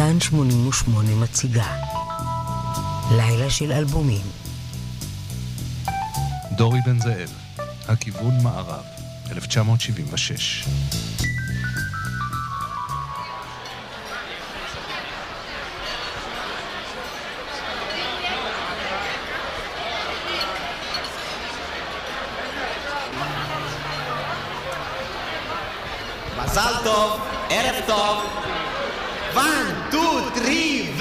כאן 88 מציגה לילה של אלבומים. דורי בן זאב, הכיוון מערב, 1976. מזל טוב, ערב טוב. 1, 2, 3